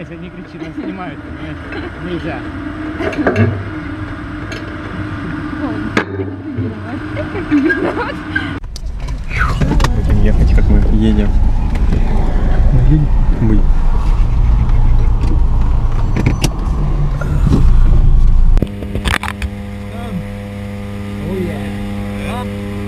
ругайся, не кричи, нас снимают, понимаешь? Нельзя. Будем ехать, как мы едем. Мы. Oh yeah.